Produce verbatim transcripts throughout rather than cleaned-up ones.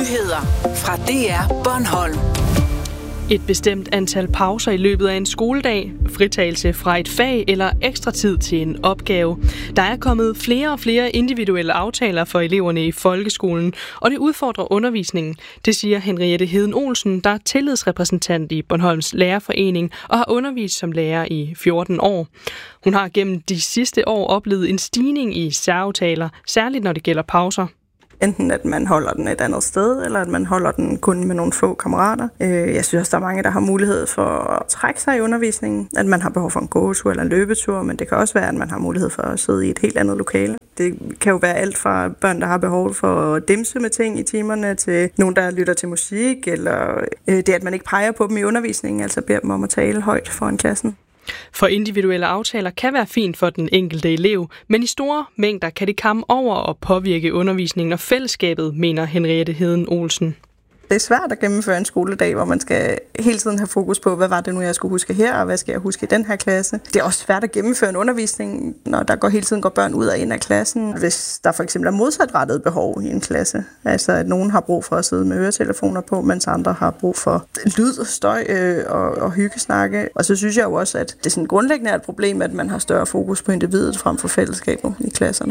Nyheder fra D R Bornholm. Et bestemt antal pauser i løbet af en skoledag, fritagelse fra et fag eller ekstra tid til en opgave. Der er kommet flere og flere individuelle aftaler for eleverne i folkeskolen, og det udfordrer undervisningen. Det siger Henriette Heden Olsen, der er tillidsrepræsentant i Bornholms Lærerforening og har undervist som lærer i fjorten år. Hun har gennem de sidste år oplevet en stigning i særaftaler, særligt når det gælder pauser. Enten at man holder den et andet sted, eller at man holder den kun med nogle få kammerater. Jeg synes også, der er mange, der har mulighed for at trække sig i undervisningen. At man har behov for en gåtur eller en løbetur, men det kan også være, at man har mulighed for at sidde i et helt andet lokale. Det kan jo være alt fra børn, der har behov for at dimse med ting i timerne, til nogen, der lytter til musik, eller det, at man ikke peger på dem i undervisningen, altså beder dem om at tale højt foran klassen. For individuelle aftaler kan være fint for den enkelte elev, men i store mængder kan det komme over og påvirke undervisningen og fællesskabet, mener Henriette Heden Olsen. Det er svært at gennemføre en skoledag, hvor man skal hele tiden have fokus på, hvad var det nu, jeg skulle huske her, og hvad skal jeg huske i den her klasse. Det er også svært at gennemføre en undervisning, når der går hele tiden går børn ud og ind af klassen. Hvis der for eksempel er modsatrettet behov i en klasse, altså at nogen har brug for at sidde med øretelefoner på, mens andre har brug for lyd, støj øh, og, og hyggesnakke. Og så synes jeg jo også, at det sådan grundlæggende er et problem, at man har større fokus på individet frem for fællesskabet i klasserne.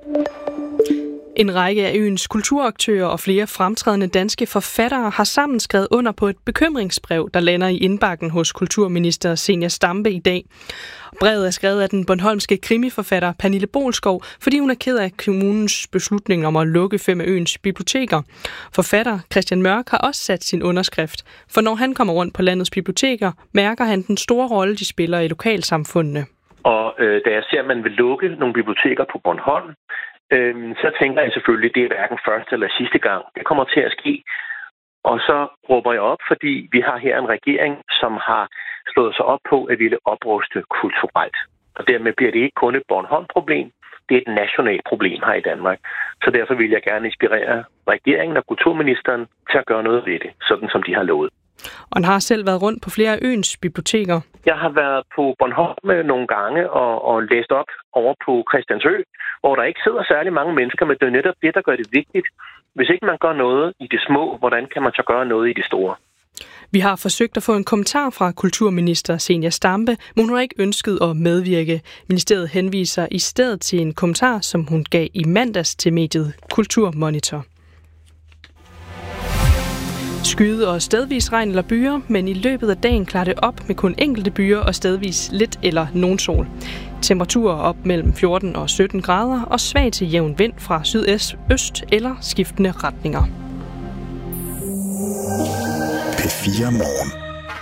En række af øens kulturaktører og flere fremtrædende danske forfattere har sammen skrevet under på et bekymringsbrev, der lander i indbakken hos kulturminister Zenia Stampe i dag. Brevet er skrevet af den bornholmske krimiforfatter Pernille Bolskov, fordi hun er ked af kommunens beslutning om at lukke fem af øens biblioteker. Forfatter Christian Mørk har også sat sin underskrift, for når han kommer rundt på landets biblioteker, mærker han den store rolle, de spiller i lokalsamfundene. Og øh, da jeg ser, at man vil lukke nogle biblioteker på Bornholm, så tænker jeg selvfølgelig, at det er hverken første eller sidste gang. Det kommer til at ske. Og så råber jeg op, fordi vi har her en regering, som har slået sig op på at ville opruste kulturelt. Og dermed bliver det ikke kun et Bornholm-problem, det er et nationalt problem her i Danmark. Så derfor vil jeg gerne inspirere regeringen og kulturministeren til at gøre noget ved det, sådan som de har lovet. Og han har selv været rundt på flere af øens biblioteker. Jeg har været på Bornholm nogle gange og, og læst op over på Christiansø, hvor der ikke sidder særlig mange mennesker, men det er netop det, der gør det vigtigt. Hvis ikke man gør noget i det små, hvordan kan man så gøre noget i det store? Vi har forsøgt at få en kommentar fra kulturminister Zenia Stampe, men hun har ikke ønsket at medvirke. Ministeriet henviser i stedet til en kommentar, som hun gav i mandags til mediet Kulturmonitor. Skyde og stedvis regn eller byer, men i løbet af dagen klarer det op med kun enkelte byer og stedvis lidt eller nogen sol. Temperaturer op mellem fjorten og sytten grader og svag til jævn vind fra sydøst øst eller skiftende retninger. P fire Morgen.